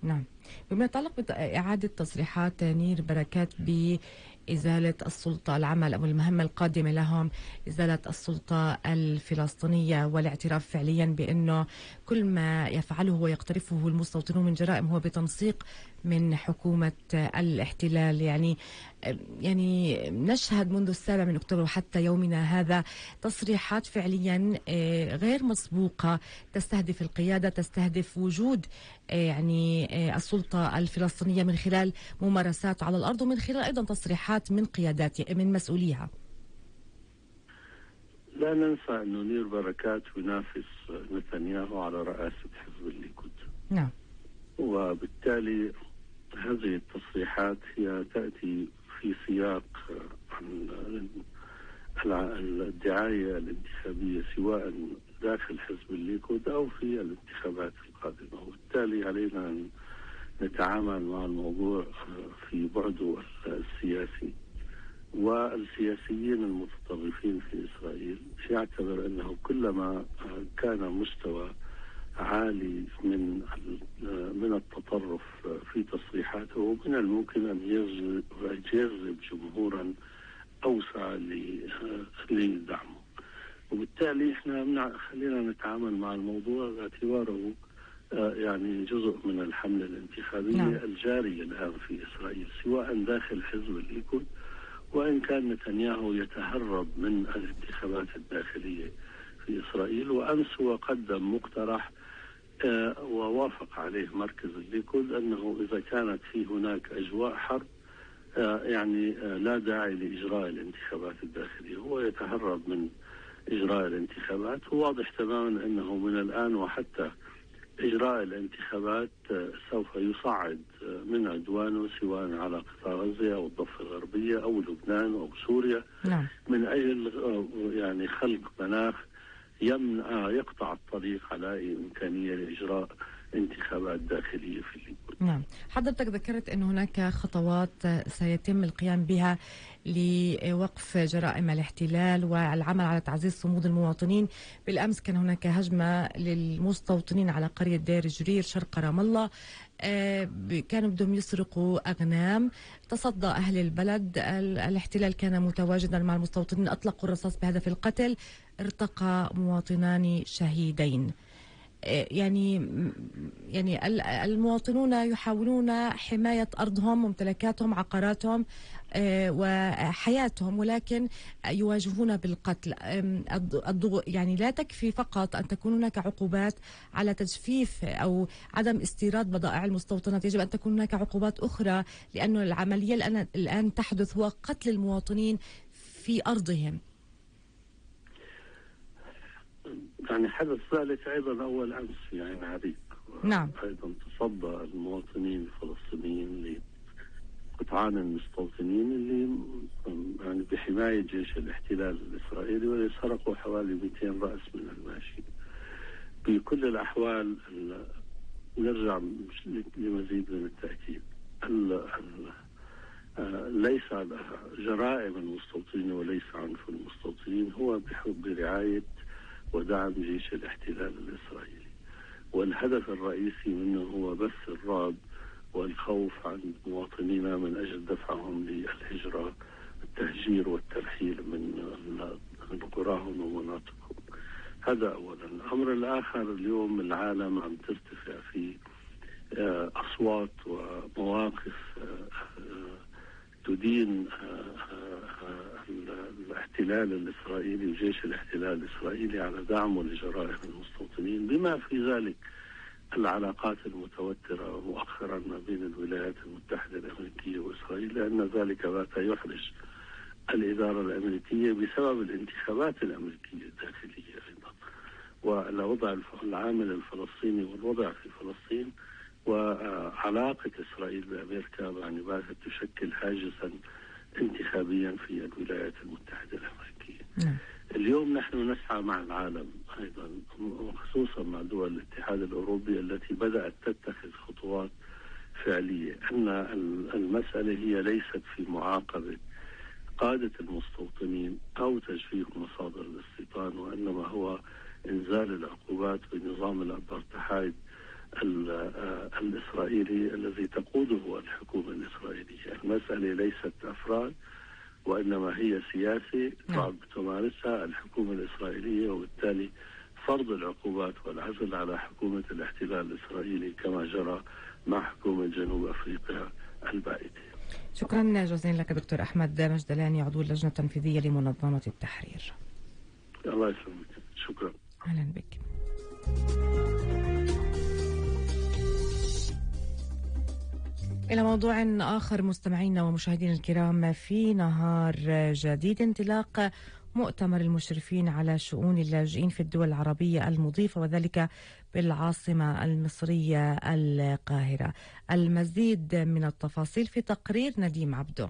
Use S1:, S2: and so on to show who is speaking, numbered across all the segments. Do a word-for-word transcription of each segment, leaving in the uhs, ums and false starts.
S1: نعم. بما يتعلق بإعادة تصريحات نير بركات بإزالة السلطة العمل أو المهمة القادمة لهم إزالة السلطة الفلسطينية والاعتراف فعليا بأنه كل ما يفعله ويقترفه المستوطنون من جرائم هو بتنسيق من حكومة الاحتلال. يعني يعني نشهد منذ السابع من أكتوبر وحتى يومنا هذا تصريحات فعليا غير مسبوقة تستهدف القيادة، تستهدف وجود يعني السلطة الفلسطينية من خلال ممارسات على الأرض ومن خلال أيضا تصريحات من قيادات من مسؤوليها.
S2: لا ننسى أن نير بركات ينافس نتنياهو على رئاسة حزب الليكود.
S1: نعم.
S2: وبالتالي هذه التصريحات هي تأتي في سياق الدعاية الانتخابية سواء داخل حزب الليكود أو في الانتخابات القادمة، وبالتالي علينا أن نتعامل مع الموضوع في بعده السياسي. والسياسيين المتطرفين في إسرائيل يعتبر أنه كلما كان مستوى عالي من من التطرف في تصريحاته من الممكن أن يجذب جمهورا أوسع لدعمه، وبالتالي احنا خلينا نتعامل مع الموضوع باعتباره يعني جزء من الحملة الانتخابية نعم. الجارية الآن في إسرائيل سواء داخل حزب الليكود، وإن كان نتنياهو يتهرب من الانتخابات الداخلية في إسرائيل. وأمس هو قدم مقترح آه ووافق عليه مركز الليكود أنه إذا كانت في هناك أجواء حرب آه يعني آه لا داعي لإجراء الانتخابات الداخلية. هو يتهرب من إجراء الانتخابات، وواضح تماما أنه من الآن وحتى إجراء الانتخابات سوف يصعد من عدوانه سواء على قطاع غزة أو الضفة الغربية أو لبنان أو سوريا نعم. من أجل يعني خلق مناخ يمنع يقطع الطريق على إمكانية لإجراء انتخابات داخلية في الليبيا.
S1: نعم. حضرتك ذكرت أن هناك خطوات سيتم القيام بها لوقف جرائم الاحتلال والعمل على تعزيز صمود المواطنين. بالأمس كان هناك هجمة للمستوطنين على قرية دير جرير شرق رام الله، كانوا بدهم يسرقوا أغنام. تصدى أهل البلد، الاحتلال كان متواجدا مع المستوطنين، أطلقوا الرصاص بهدف القتل، ارتقى مواطنان شهيدين. يعني يعني المواطنون يحاولون حماية أرضهم ممتلكاتهم عقاراتهم وحياتهم، ولكن يواجهون بالقتل. يعني لا تكفي فقط أن تكون هناك عقوبات على تجفيف أو عدم استيراد بضائع المستوطنات، يجب أن تكون هناك عقوبات أخرى، لأن العملية الآن الآن تحدث هو قتل المواطنين في أرضهم.
S2: يعني حدث ذلك أيضا أول أمس في عين عريق.
S1: نعم.
S2: أيضا تصدى المواطنين الفلسطينيين لقطعان المستوطنين اللي يعني بحماية جيش الاحتلال الإسرائيلي، واللي سرقوا حوالي مئتين رأس من الماشي. بكل الأحوال نرجع لمزيد من التأكيد، ليس جرائم المستوطنين وليس عنف المستوطنين هو برعاية ودعم جيش الاحتلال الإسرائيلي، والهدف الرئيسي منه هو بث الرعب والخوف عن مواطنينا من أجل دفعهم للهجرة، التهجير والترحيل من قراهم ومناطقهم. هذا أولا. الأمر الآخر، اليوم العالم عم ترتفع في أصوات ومواقف تدين الاحتلال الإسرائيلي وجيش الاحتلال الإسرائيلي على دعمه لجرائم المستوطنين، بما في ذلك العلاقات المتوترة مؤخرا ما بين الولايات المتحدة الأمريكية وإسرائيل، لأن ذلك بات يحرج الإدارة الأمريكية بسبب الانتخابات الأمريكية الداخلية أيضا، والوضع العامل الفلسطيني والوضع في فلسطين، وعلاقة إسرائيل بأمريكا يعني باتت تشكل هاجسا انتخابيا في الولايات المتحدة الأمريكية. نعم. اليوم نحن نسعى مع العالم أيضا، وخصوصا مع دول الاتحاد الأوروبي التي بدأت تتخذ خطوات فعلية، أن المسألة هي ليست في معاقبة قادة المستوطنين أو تجفيف مصادر الاستيطان، وإنما هو إنزال العقوبات بنظام الأبرتحايد الإسرائيلي الذي تقوده الحكومة الإسرائيلية. المسألة ليست أفراد، وإنما هي سياسة تمارسها الحكومة الإسرائيلية، وبالتالي فرض العقوبات والعزل على حكومة الاحتلال الإسرائيلي كما جرى مع حكومة جنوب أفريقيا البائدة.
S1: شكرا جزيلا لك دكتور أحمد مجدلاني، عضو اللجنة التنفيذية لمنظمة التحرير.
S2: الله يسلمك، شكرا.
S1: أهلا بك. إلى موضوع آخر مستمعينا ومشاهدينا الكرام، في نهار جديد انطلاق مؤتمر المشرفين على شؤون اللاجئين في الدول العربية المضيفة، وذلك بالعاصمة المصرية القاهرة. المزيد من التفاصيل في تقرير نديم عبدو.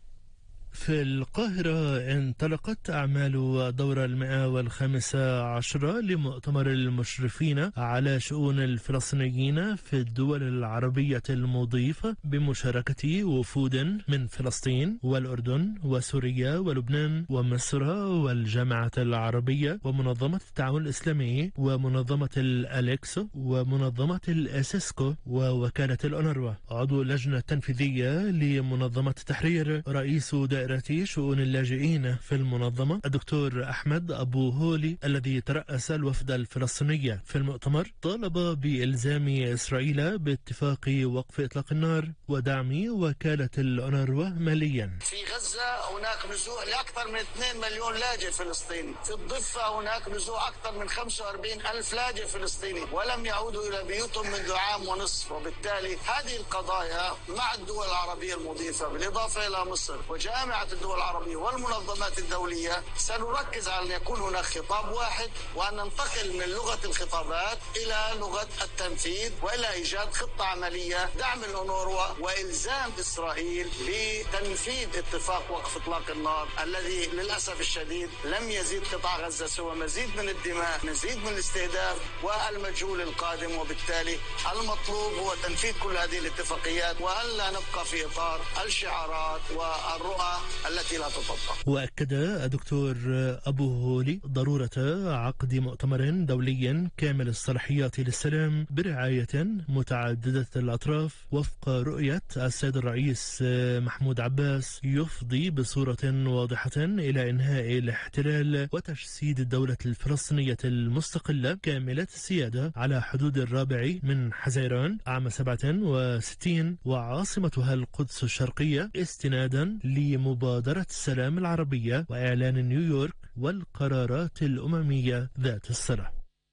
S3: في القاهرة انطلقت أعمال دورة المئة والخامسة عشرة لمؤتمر المشرفين على شؤون الفلسطينيين في الدول العربية المضيفة بمشاركة وفود من فلسطين والأردن وسوريا ولبنان ومصر والجامعة العربية ومنظمة التعاون الإسلامي ومنظمة الأليكس ومنظمة الأسيسكو ووكالة الأونروا. عضو اللجنة التنفيذية لمنظمة التحرير رئيس دائرة شؤون اللاجئين في المنظمة الدكتور أحمد أبو هولي الذي ترأس الوفد الفلسطيني في المؤتمر طالب بإلزام إسرائيل باتفاق وقف إطلاق النار ودعم وكالة الأونروا ماليا.
S4: في غزة هناك نزوح لأكثر من اثنين مليون لاجئ فلسطيني، في الضفة هناك نزوح أكثر من خمسة وأربعين ألف لاجئ فلسطيني ولم يعودوا إلى بيوتهم منذ عام ونصف. وبالتالي هذه القضايا مع الدول العربية المضيفة بالإضافة إلى مصر وجامعة الدول العربية والمنظمات الدولية سنركز على أن يكون هناك خطاب واحد، وأن ننتقل من لغة الخطابات إلى لغة التنفيذ وإلى إيجاد خطة عملية دعم الأونروا وإلزام إسرائيل بتنفيذ اتفاق وقف إطلاق النار الذي للأسف الشديد لم يزيد قطاع غزة سوى مزيد من الدماء، مزيد من الاستهداف والمجهول القادم. وبالتالي المطلوب هو تنفيذ كل هذه الاتفاقيات وألا نبقى في إطار الشعارات والرؤى التي لا تطبق.
S3: وأكد الدكتور أبو هولي ضرورة عقد مؤتمر دولي كامل الصلاحيات للسلام برعاية متعددة الأطراف وفق رؤية السيد الرئيس محمود عباس يفضي بصورة واضحة إلى إنهاء الاحتلال وتجسيد الدولة الفلسطينية المستقلة كاملة السيادة على حدود الرابع من حزيران عام سبعة وستين وعاصمتها القدس الشرقية، استنادا لمبادرة السلام العربية وإعلان نيويورك والقرارات الأممية ذات الصلة.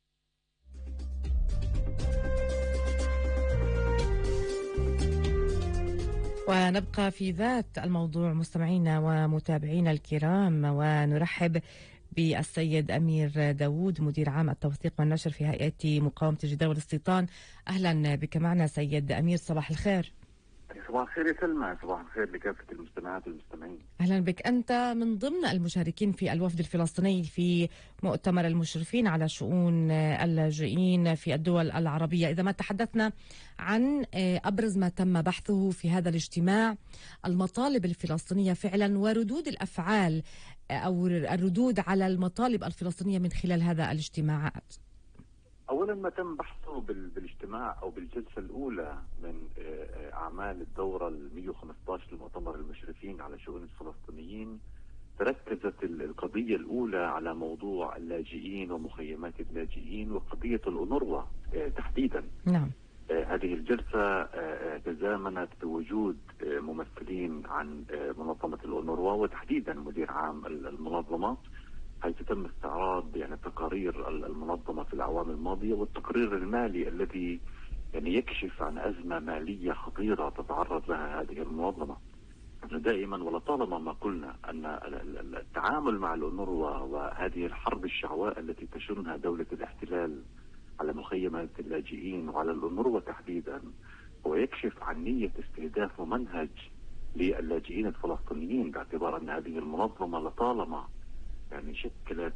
S1: ونبقى في ذات الموضوع مستمعينا ومتابعينا الكرام، ونرحب بالسيد أمير داود مدير عام التوثيق والنشر في هيئة مقاومة الجدال والاستيطان. أهلا بك معنا سيد أمير، صباح الخير.
S5: صباح الخير يا سلمى، صباح الخير لكافة المستمعات والمستمعين.
S1: أهلا بك. أنت من ضمن المشاركين في الوفد الفلسطيني في مؤتمر المشرفين على شؤون اللاجئين في الدول العربية. إذا ما تحدثنا عن أبرز ما تم بحثه في هذا الاجتماع، المطالب الفلسطينية فعلا وردود الأفعال أو الردود على المطالب الفلسطينية من خلال هذا الاجتماعات.
S5: أولا ما تم بحثه بالاجتماع أو بالجلسة الأولى من أعمال الدورة المئة وخمسة عشر لمؤتمر المشرفين على شؤون الفلسطينيين، تركزت القضية الأولى على موضوع اللاجئين ومخيمات اللاجئين وقضية الأونروا تحديدا.
S1: نعم.
S5: هذه الجلسة تزامنت بوجود ممثلين عن منظمة الأونروا وتحديدا مدير عام المنظمة، حيث تم استعراض يعني تقارير المنظمة في الأعوام الماضية والتقرير المالي الذي يعني يكشف عن أزمة مالية خطيرة تتعرض لها هذه المنظمة. دائما ولطالما ما قلنا أن التعامل مع الأونروا وهذه الحرب الشعواء التي تشنها دولة الاحتلال على مخيمات اللاجئين وعلى الأونروا تحديدا هو يكشف عن نية استهداف ممنهج للاجئين الفلسطينيين، باعتبار أن هذه المنظمة لطالما يعني شكلت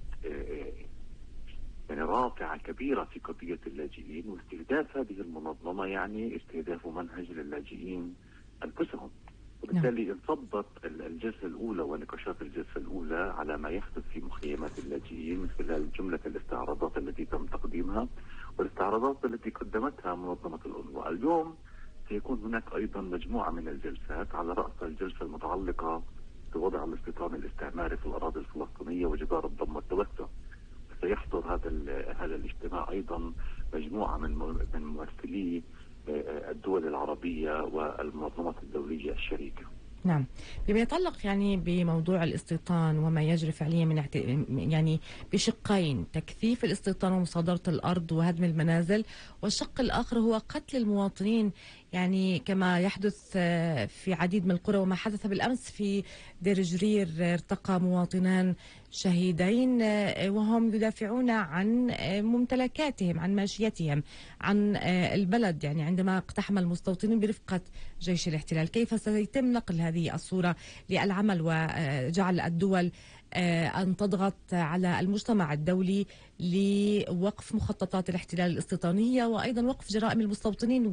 S5: يعني رافعة كبيرة في قضية اللاجئين، واستهداف هذه المنظمة يعني استهداف منهج للاجئين أنفسهم. وبالتالي انصبت الجلسة الأولى ونقاشات الجلسة الأولى على ما يحدث في مخيمات اللاجئين من خلال جملة الاستعراضات التي تم تقديمها، والاستعراضات التي قدمتها منظمة الأونروا. اليوم سيكون هناك أيضا مجموعة من الجلسات، على رأسها الجلسة المتعلقة بوضع الاستيطان الاستعماري في الأراضي الفلسطينية وجدار الضم والتوسع. سيحضر هذا هذا الاجتماع أيضا مجموعة من من ممثلي الدول العربية والمنظمات الدولية الشريكة.
S1: نعم، بما يتعلق يعني بموضوع الاستيطان وما يجري فعليا من يعني بشقين، تكثيف الاستيطان ومصادرة الأرض وهدم المنازل، والشق الآخر هو قتل المواطنين، يعني كما يحدث في عديد من القرى وما حدث بالأمس في دير جرير. ارتقى مواطنان شهيدين وهم يدافعون عن ممتلكاتهم، عن ماشيتهم، عن البلد، يعني عندما اقتحم المستوطنين برفقة جيش الاحتلال. كيف سيتم نقل هذه الصورة للعمل وجعل الدول أن تضغط على المجتمع الدولي لوقف مخططات الاحتلال الاستيطانية وأيضا وقف جرائم المستوطنين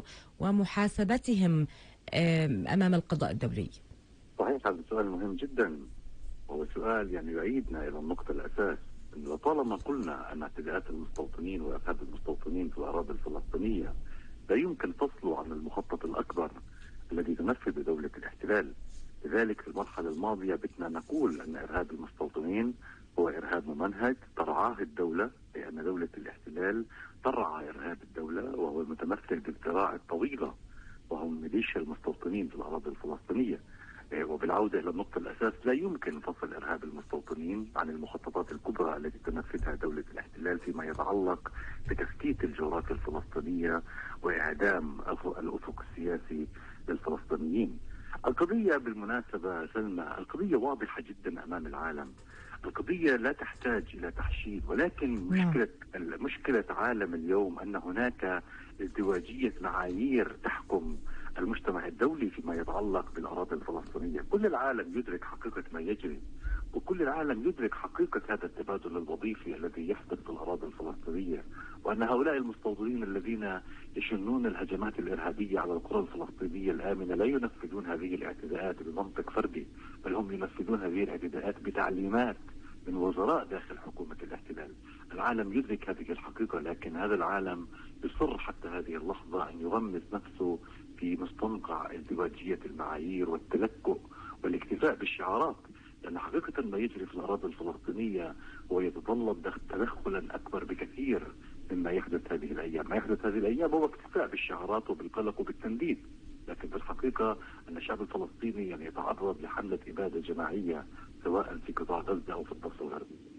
S1: ومحاسبتهم أمام القضاء الدولي؟
S5: صحيح، هذا سؤال مهم جدا، وهو سؤال يعني يعيدنا إلى النقطة الأساس. إنه طالما قلنا أن اعتداءات المستوطنين وإرهاب المستوطنين في الأراضي الفلسطينية لا يمكن فصله عن المخطط الأكبر الذي تنفذ دولة الاحتلال. لذلك في المرحلة الماضية بدنا نقول أن إرهاب المستوطنين هو إرهاب ممنهج ترعاه الدولة، لأن دولة الاحتلال ترعى إرهاب الدولة، وهو المتمثل بالذراع الطويلة وهم ميليشيا المستوطنين في الأراضي الفلسطينية. وبالعودة إلى النقطة الأساس، لا يمكن فصل إرهاب المستوطنين عن المخططات الكبرى التي تنفذها دولة الاحتلال فيما يتعلق بتفتيت الجغرافيا الفلسطينية وإعدام الأفق السياسي للفلسطينيين. القضية بالمناسبة سلمى، القضية واضحة جدا أمام العالم. القضية لا تحتاج إلى تحشيد، ولكن مشكلة مشكلة عالم اليوم أن هناك ازدواجية معايير تحكم المجتمع الدولي فيما يتعلق بالأراضي الفلسطينية. كل العالم يدرك حقيقة ما يجري، وكل العالم يدرك حقيقة هذا التبادل الوظيفي الذي يحدث في الأراضي الفلسطينية، وأن هؤلاء المستوطنين الذين يشنون الهجمات الإرهابية على القرى الفلسطينية الآمنة لا ينفذون هذه الاعتداءات بمنطق فردي، بل هم ينفذون هذه الاعتداءات بتعليمات من وزراء داخل حكومة الاحتلال. العالم يدرك هذه الحقيقة، لكن هذا العالم يصر حتى هذه اللحظة أن يغمس نفسه في مستنقع ازدواجية المعايير والتلكؤ والاكتفاء بالشعارات، لأن حقيقة ما يجري في الأراضي الفلسطينية هو يتطلب تدخلا أكبر بكثير مما يحدث هذه الأيام. ما يحدث هذه الأيام هو اكتفاء بالشعارات وبالقلق وبالتنديد، لكن في الحقيقة أن الشعب الفلسطيني يعني يتعرض لحملة إبادة جماعية سواء في قطاع غزة أو في الضفة الغربية.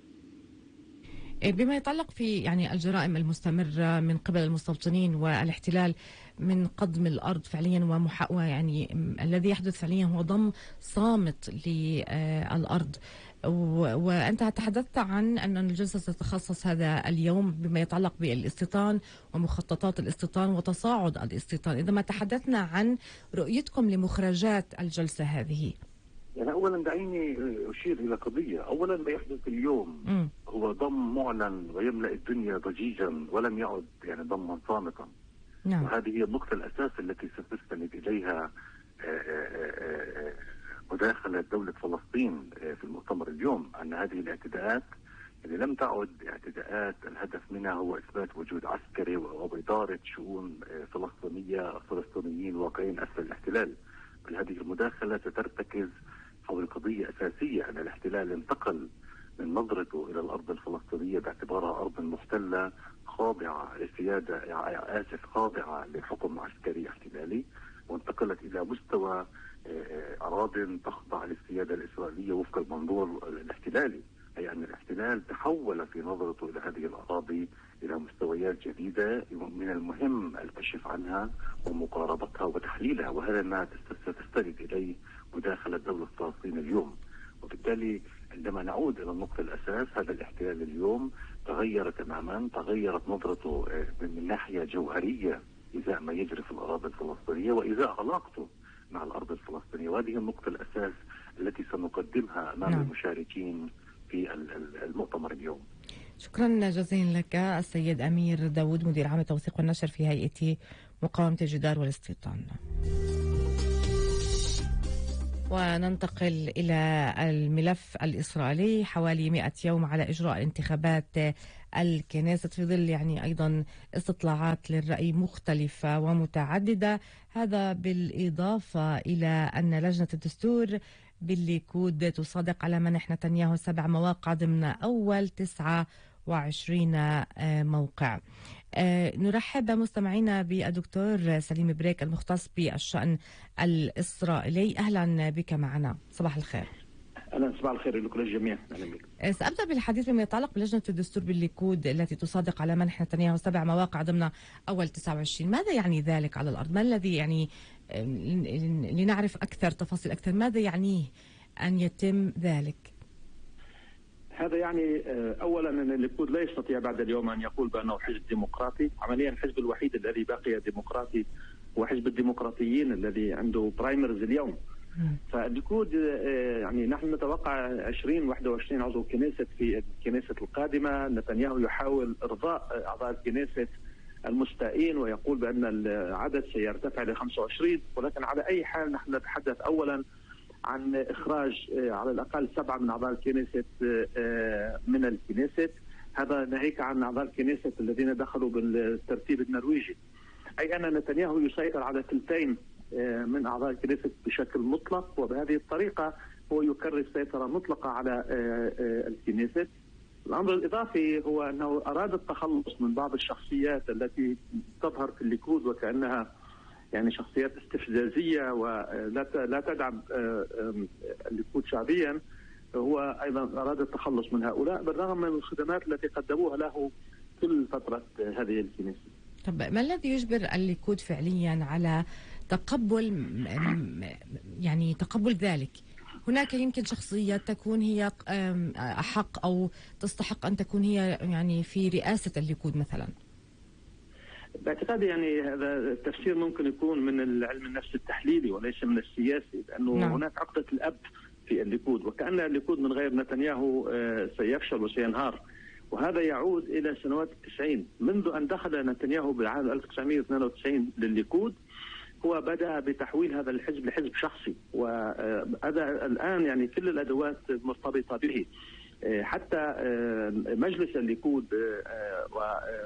S1: بما يتعلق في يعني الجرائم المستمرة من قبل المستوطنين والاحتلال من قضم الأرض فعليا ومح... يعني الذي يحدث فعليا هو ضم صامت للأرض، وأنت تحدثت عن أن الجلسة ستتخصص هذا اليوم بما يتعلق بالاستيطان ومخططات الاستيطان وتصاعد الاستيطان. إذا ما تحدثنا عن رؤيتكم لمخرجات الجلسة هذه.
S5: يعني أولا دعيني أشير إلى قضية. أولا ما يحدث اليوم م. هو ضم معلن ويملأ الدنيا ضجيجا ولم يعد يعني ضما صامتا. نعم. وهذه هي النقطة الأساس التي ستستند إليها مداخلة دولة فلسطين في المؤتمر اليوم، أن هذه الاعتداءات اللي لم تعد اعتداءات الهدف منها هو إثبات وجود عسكري وإدارة شؤون فلسطينية فلسطينيين واقعين أسفل الاحتلال، بل هذه المداخلة سترتكز حول قضية أساسية، أن الاحتلال انتقل من نظرته إلى الأرض الفلسطينية باعتبارها أرض محتلة خاضعة لسيادة آسف خاضعة لحكم عسكري احتلالي، وانتقلت إلى مستوى أراضٍ تخضع للسيادة الإسرائيلية وفق المنظور الاحتلالي، أي أن الاحتلال تحول في نظرته إلى هذه الأراضي إلى مستويات جديدة من المهم الكشف عنها ومقاربتها وتحليلها، وهذا ما ستستند إليه مداخلة دولة فلسطين اليوم. وبالتالي عندما نعود إلى النقطة الأساس، هذا الاحتلال اليوم تغير تماما، تغيرت نظرته من ناحية جوهرية إزاء ما يجري في الأراضي الفلسطينية وإزاء علاقته مع الأرض الفلسطينية، وهذه النقطة الأساس التي سنقدمها أمام نعم. المشاركين في المؤتمر اليوم.
S1: شكرا جزيلا لك السيد أمير داود، مدير عام التوثيق والنشر في هيئة مقاومة الجدار والاستيطان. وننتقل إلى الملف الإسرائيلي. حوالي مئة يوم على إجراء الانتخابات الكنيسة في ظل يعني أيضا استطلاعات للرأي مختلفة ومتعددة. هذا بالإضافة إلى أن لجنة الدستور بالليكود تصادق على منح نتنياهو سبع مواقع ضمن أول تسعة وعشرين موقع. نرحب مستمعينا بالدكتور سليم بريك المختص بالشأن الإسرائيلي. أهلا بك معنا، صباح الخير.
S6: أهلا، صباح الخير لكل الجميع. أهلا بك.
S1: سأبدأ بالحديث بما يتعلق بلجنة الدستور بالليكود التي تصادق على منح نتنياهو سبع مواقع ضمن أول تسعة وعشرين. ماذا يعني ذلك على الأرض؟ ما الذي يعني لنعرف أكثر تفاصيل أكثر، ماذا يعنيه أن يتم ذلك؟
S6: هذا يعني اولا ان الليكود لا يستطيع بعد اليوم ان يقول بانه حزب ديمقراطي. عمليا الحزب الوحيد الذي بقي ديمقراطي هو حزب الديمقراطيين الذي عنده برايمرز اليوم. فالليكود يعني نحن نتوقع عشرين واحد وعشرين عضو كنيسة في الكنيسة القادمة. نتنياهو يحاول ارضاء اعضاء الكنيسة المستائين ويقول بان العدد سيرتفع ل خمسة وعشرين، ولكن على اي حال نحن نتحدث اولا عن إخراج على الأقل سبعة من أعضاء الكنيسة من الكنيسة. هذا ناهيك عن أعضاء الكنيسة الذين دخلوا بالترتيب النرويجي، أي أن نتنياهو يسيطر على ثلثين من أعضاء الكنيسة بشكل مطلق، وبهذه الطريقة هو يكرس سيطرة مطلقة على الكنيسة. الأمر الإضافي هو أنه أراد التخلص من بعض الشخصيات التي تظهر في الليكود وكأنها يعني شخصيات استفزازية ولا لا تدعم الليكود شعبيا. هو أيضا أراد التخلص من هؤلاء بالرغم من الخدمات التي قدموها له كل فترة هذه الكنيسة.
S1: طب ما الذي يجبر الليكود فعليا على تقبل يعني تقبل ذلك؟ هناك يمكن شخصيات تكون هي أحق أو تستحق أن تكون هي يعني في رئاسة الليكود مثلا.
S6: باعتقادي يعني هذا التفسير ممكن يكون من العلم النفس التحليلي وليس من السياسي، لأنه نعم. هناك عقدة الأب في الليكود، وكأن الليكود من غير نتنياهو سيفشل وسينهار، وهذا يعود إلى سنوات التسعين. منذ أن دخل نتنياهو بعام ألف وتسعمائة واثنين وتسعين للليكود هو بدأ بتحويل هذا الحزب لحزب شخصي، وهذا الآن يعني كل الأدوات مرتبطة به. حتى مجلس الليكود و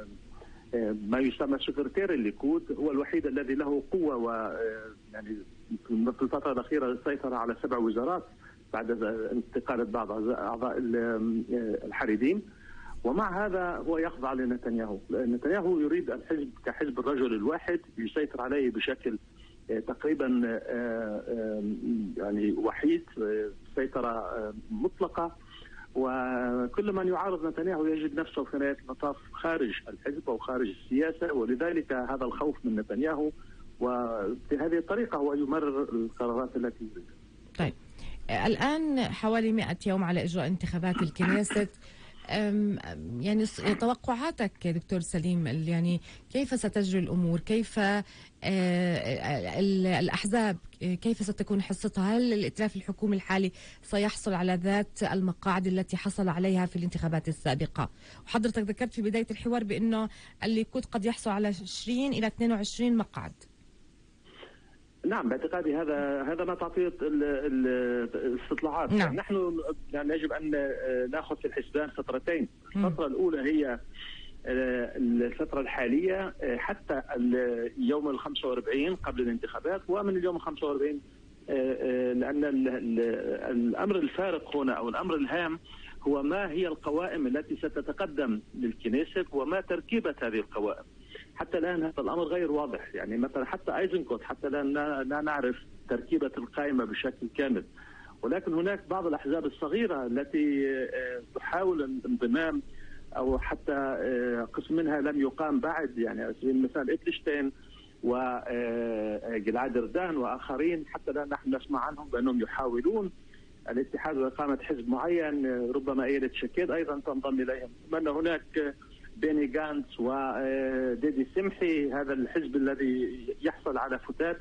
S6: ما يسمى سكرتير الليكود هو الوحيد الذي له قوة، ويعني في الفترة الأخيرة سيطر على سبع وزارات بعد انتقالة بعض أعضاء الحريديم. ومع هذا هو يخضع لنتنياهو. نتنياهو يريد الحزب كحزب الرجل الواحد يسيطر عليه بشكل تقريبا يعني وحيد، سيطرة مطلقة، وكل من يعارض نتنياهو يجد نفسه في نهاية المطاف خارج الحزب أو خارج السياسة، ولذلك هذا الخوف من نتنياهو، وبهذه الطريقة هو يمرر القرارات التي يريدها.
S1: طيب الآن حوالي مئة يوم على إجراء انتخابات الكنيست. يعني توقعاتك دكتور سليم، يعني كيف ستجري الأمور؟ كيف الأحزاب كيف ستكون حصتها؟ هل الائتلاف الحكومي الحالي سيحصل على ذات المقاعد التي حصل عليها في الانتخابات السابقة؟ وحضرتك ذكرت في بداية الحوار بأنه الليكود قد يحصل على عشرين إلى اثنين وعشرين مقعد.
S6: نعم، باعتقادي هذا هذا ما تعطيه الاستطلاعات. نعم. نحن يعني يجب ان ناخذ في الحسبان فترتين. الفتره الاولى هي الفتره الحاليه حتى اليوم ال خمسة وأربعين قبل الانتخابات، ومن اليوم ال خمسة وأربعين، لان الامر الفارق هنا او الامر الهام هو ما هي القوائم التي ستتقدم للكنيست وما تركيبه هذه القوائم. حتى الآن هذا الأمر غير واضح، يعني مثلا حتى أيزنكوت حتى الآن لا نعرف تركيبة القائمة بشكل كامل، ولكن هناك بعض الأحزاب الصغيرة التي تحاول الانضمام أو حتى قسم منها لم يقام بعد، يعني على سبيل المثال إتلشتين وجلعاد أردان وآخرين حتى الآن نحن نسمع عنهم بأنهم يحاولون الاتحاد وإقامة حزب معين، ربما أيلة شكيد أيضا تنضم إليهم. أن هناك بيني جانتس وديدي سمحي، هذا الحزب الذي يحصل على فتات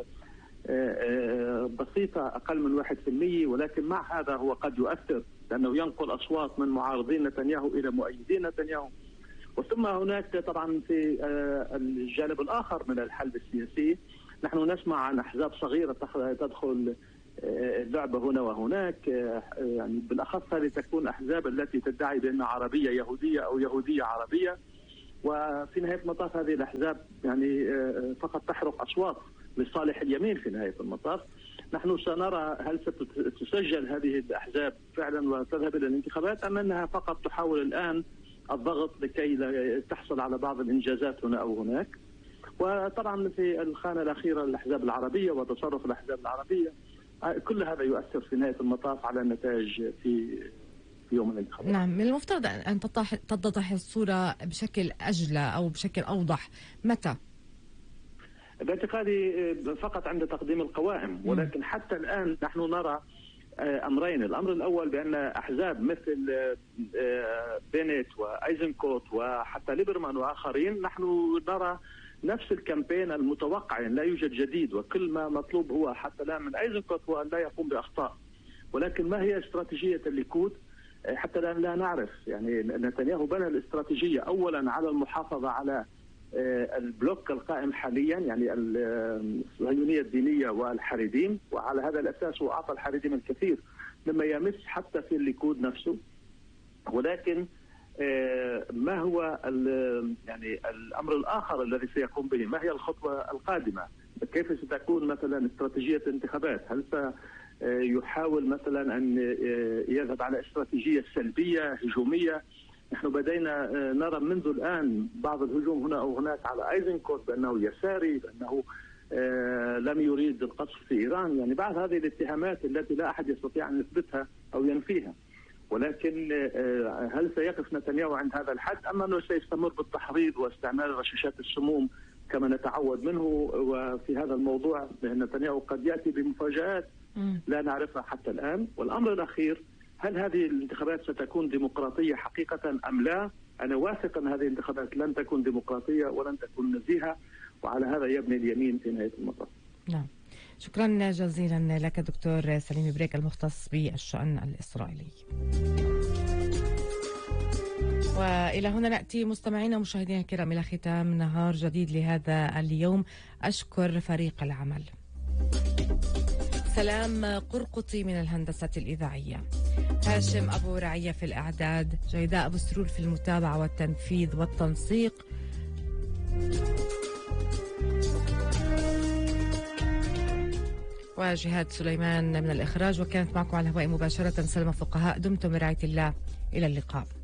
S6: بسيطة أقل من واحد في المية، ولكن مع هذا هو قد يؤثر لأنه ينقل أصوات من معارضين نتنياهو إلى مؤيدين نتنياهو. وثم هناك طبعا في الجانب الآخر من الحلب السياسي نحن نسمع عن أحزاب صغيرة تدخل اللعبة هنا وهناك، يعني بالأخص هذه تكون أحزاب التي تدعي بأنها عربية يهودية أو يهودية عربية، وفي نهاية المطاف هذه الأحزاب يعني فقط تحرق أصوات لصالح اليمين في نهاية المطاف. نحن سنرى هل ستسجل هذه الأحزاب فعلا وتذهب إلى الانتخابات، أم أنها فقط تحاول الآن الضغط لكي تحصل على بعض الإنجازات هنا أو هناك. وطبعا في الخانة الأخيرة الأحزاب العربية وتصرف الأحزاب العربية، كل هذا يؤثر في نهاية المطاف على النتائج في في يوم الانتخابات.
S1: نعم، من المفترض أن تتضح الصورة بشكل أجلى أو بشكل أوضح متى؟
S6: باعتقادي فقط عند تقديم القوائم، ولكن حتى الآن نحن نرى أمرين. الأمر الأول بأن أحزاب مثل بينيت وأيزنكوت وحتى ليبرمان وآخرين، نحن نرى نفس الكامبين المتوقع، لا يوجد جديد، وكل ما مطلوب هو حتى الآن من أيزنكوت هو أن لا يقوم بأخطاء. ولكن ما هي استراتيجية الليكود؟ حتى الآن لا نعرف. يعني نتنياهو بنى الاستراتيجية أولا على المحافظة على البلوك القائم حاليا، يعني الصهيونية الدينية والحريديم، وعلى هذا الأساس هو أعطى الحريديم الكثير مما يمس حتى في الليكود نفسه. ولكن ما هو يعني الأمر الآخر الذي سيقوم به؟ ما هي الخطوة القادمة؟ كيف ستكون مثلا استراتيجية الانتخابات؟ هل سيحاول مثلا أن يذهب على استراتيجية سلبية هجومية؟ نحن بدينا نرى منذ الآن بعض الهجوم هنا أو هناك على أيزنكوت بأنه يساري، بأنه لم يريد القصف في إيران. يعني بعض هذه الاتهامات التي لا أحد يستطيع أن يثبتها أو ينفيها. ولكن هل سيقف نتنياهو عند هذا الحد، أم أنه سيستمر بالتحريض واستعمال رشاشات السموم كما نتعود منه؟ وفي هذا الموضوع نتنياهو قد يأتي بمفاجآت لا نعرفها حتى الآن. والأمر الأخير، هل هذه الانتخابات ستكون ديمقراطية حقيقة أم لا؟ أنا واثق أن هذه الانتخابات لن تكون ديمقراطية ولن تكون نزيهة، وعلى هذا يبني اليمين في نهاية المطاف.
S1: نعم، شكرا جزيلا لك دكتور سليم بريك المختص بالشأن الإسرائيلي. وإلى هنا نأتي مستمعينا ومشاهدينا الكرام إلى ختام نهار جديد لهذا اليوم. أشكر فريق العمل، سلام قرقطي من الهندسة الإذاعية، هاشم أبو رعية في الإعداد، جيداء أبو سرور في المتابعة والتنفيذ والتنسيق، وجهاد سليمان من الإخراج. وكانت معكم على الهواء مباشرة سلمى فقهاء. دمتم برعاية الله، إلى اللقاء.